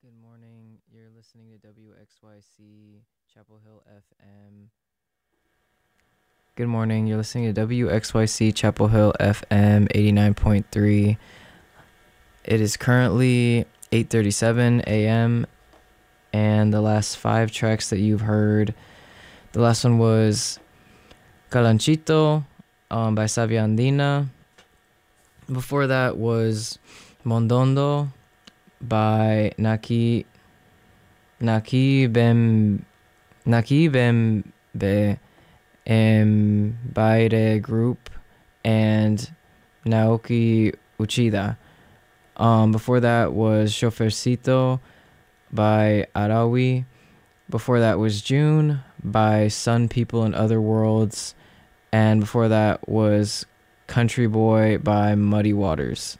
Good morning. You're listening to WXYC Chapel Hill FM. Good morning. You're listening to WXYC Chapel Hill FM 89.3. It is currently 8:37 a.m. and the last five tracks that you've heard, the last one was Calanchito by Savia Andina. Before that was Mondondo by Naki Bembe Baire Group and Naoki Uchida. Before that was Chofercito by Arawi. Before that was June by Sun People and Other Worlds. And before that was Country Boy by Muddy Waters.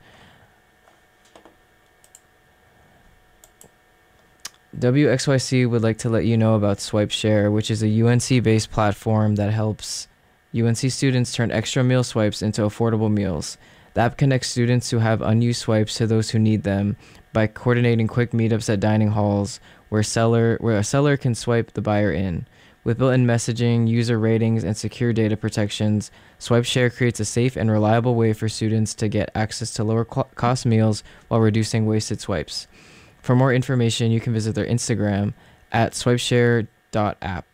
WXYC would like to let you know about SwipeShare, which is a UNC-based platform that helps UNC students turn extra meal swipes into affordable meals. The app connects students who have unused swipes to those who need them by coordinating quick meetups at dining halls where a seller can swipe the buyer in. With built-in messaging, user ratings, and secure data protections, SwipeShare creates a safe and reliable way for students to get access to lower-cost meals while reducing wasted swipes. For more information, you can visit their Instagram at swipeshare.app.